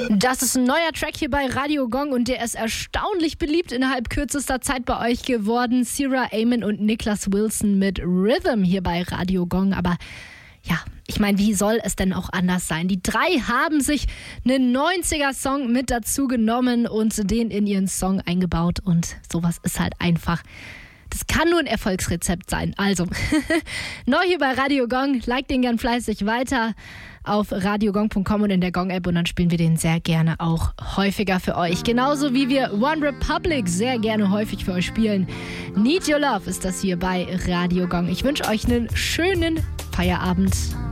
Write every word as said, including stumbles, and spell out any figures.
Das ist ein neuer Track hier bei Radio Gong und der ist erstaunlich beliebt innerhalb kürzester Zeit bei euch geworden. Sierra Amen und Niklas Wilson mit Rhythm hier bei Radio Gong. Aber ja, ich meine, wie soll es denn auch anders sein? Die drei haben sich einen neunziger-Song mit dazu genommen und den in ihren Song eingebaut. Und sowas ist halt einfach, das kann nur ein Erfolgsrezept sein. Also, neu hier bei Radio Gong. Like den gern fleißig weiter auf radiogong punkt com und in der Gong-App und dann spielen wir den sehr gerne auch häufiger für euch. Genauso wie wir One Republic sehr gerne häufig für euch spielen. Need Your Love ist das hier bei Radio Gong. Ich wünsche euch einen schönen Feierabend.